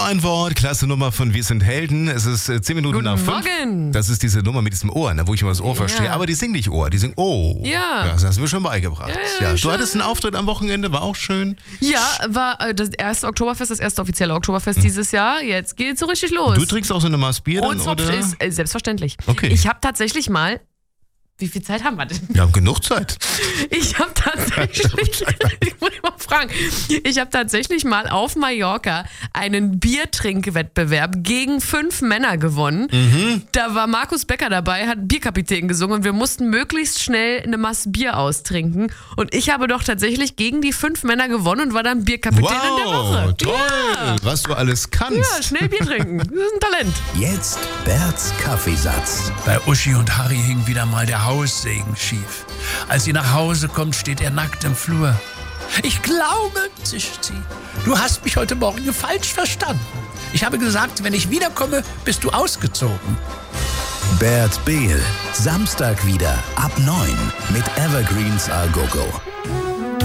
ein Wort, klasse Nummer von Wir sind Helden. Es ist 10 Minuten nach 5. Morgen. Das ist diese Nummer mit diesem Ohr, wo ich immer das Ohr verstehe. Aber die singen nicht Ohr, die singen Oh. Ja. Das hast du mir schon beigebracht. Ja, du hattest einen Auftritt am Wochenende, war auch schön. Ja, war das erste Oktoberfest, das erste offizielle Oktoberfest dieses Jahr. Jetzt geht's so richtig los. Du trinkst auch so eine Maß Bier dann, Und oder? ist selbstverständlich. Okay. Ich habe tatsächlich mal... Wie viel Zeit haben wir denn? Wir haben genug Zeit. Ich habe tatsächlich, ich muss mal fragen, ich habe tatsächlich mal auf Mallorca einen Biertrinkwettbewerb gegen 5 Männer gewonnen. Da war Markus Becker dabei, hat Bierkapitän gesungen und wir mussten möglichst schnell eine Masse Bier austrinken. Und ich habe doch tatsächlich gegen die 5 Männer gewonnen und war dann Bierkapitän in der Woche. Toll, was du alles kannst. Ja, schnell Bier trinken. Das ist ein Talent. Jetzt Berts Kaffeesatz. Bei Uschi und Harry hing wieder mal der Haussegen schief. Als sie nach Hause kommt, steht er nackt im Flur. Ich glaube, zischt sie, du hast mich heute Morgen falsch verstanden. Ich habe gesagt, wenn ich wiederkomme, bist du ausgezogen. Bert Behl, Samstag wieder ab 9 mit Evergreens A Go Go.